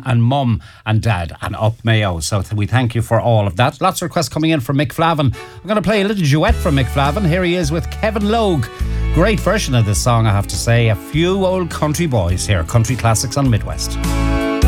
and Mum and Dad and Up Mayo. So we thank you for all of that. Lots of requests coming in from Mick Flavin. I'm going to play a little duet from Mick Flavin. Here he is with Kevin Logue. Great version of this song, I have to say. A few old country boys here. Country classics on Midwest.